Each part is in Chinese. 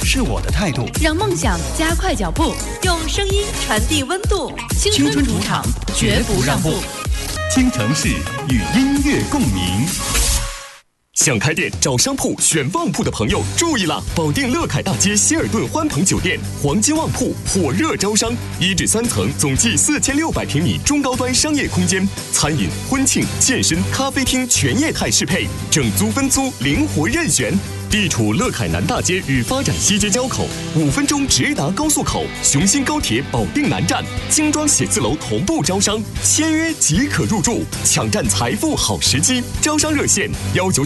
是我的态度。 让梦想加快脚步，用声音传递温度。青春主场，绝不让步。 京城市与音乐共鸣。 想开店找商铺选旺铺的朋友注意了！保定乐凯大街希尔顿欢朋酒店黄金旺铺火热招商，1至3层，总计4600平米中高端商业空间，餐饮、婚庆、健身、咖啡厅全业态适配，整租分租灵活任选。地处乐凯南大街与发展西街交口，5分钟直达高速口，雄心高铁保定南站，精装写字楼同步招商，签约即可入住，抢占财富好时机。招商热线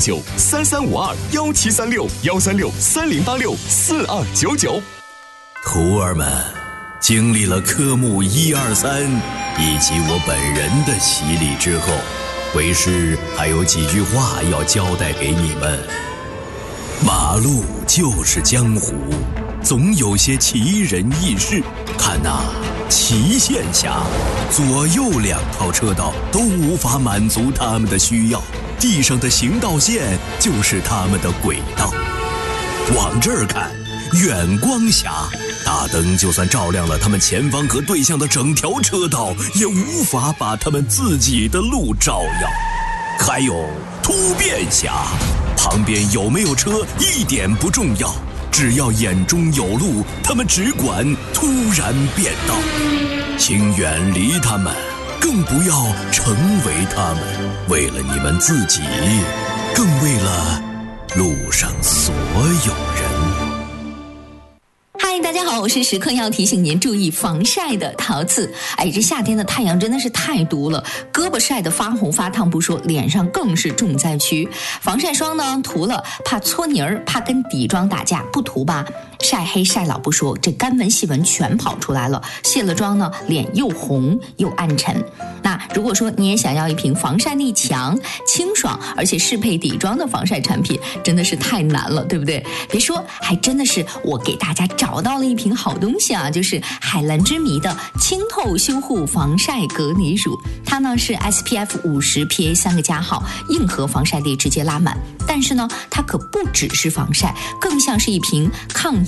199-3352-136-136-3086-4299。 徒儿们，经历了科目1、2、3以及我本人的洗礼之后，为师还有几句话要交代给你们。马路就是江湖，总有些奇人异事。看呐，齐县峡左右2套车道都无法满足他们的需要，地上的行道线就是他们的轨道。往这儿看，远光峡大灯就算照亮了他们前方和对向的整条车道，也无法把他们自己的路照耀。还有突变峡，旁边有没有车一点不重要，只要眼中有路，他们只管突然变道。请远离他们，更不要成为他们，为了你们自己，更为了路上所有人。 大家好，我是时刻要提醒您注意防晒的陶瓷。这夏天的太阳真的是太毒了，胳膊晒得发红发烫不说，脸上更是重灾区。防晒霜呢，涂了怕搓泥儿，怕跟底妆打架，不涂吧晒黑晒老不说，这干纹细纹全跑出来了。卸了妆呢，脸又红又暗沉。那如果说你也想要一瓶防晒力强、清爽而且适配底妆的防晒产品，真的是太难了，对不对？别说，还真的是我给大家找到了一瓶好东西啊，就是海蓝之谜的清透修护防晒隔离乳。它呢是 SPF 50 PA 3个加号，硬核防晒力直接拉满。但是呢，它可不只是防晒，更像是一瓶抗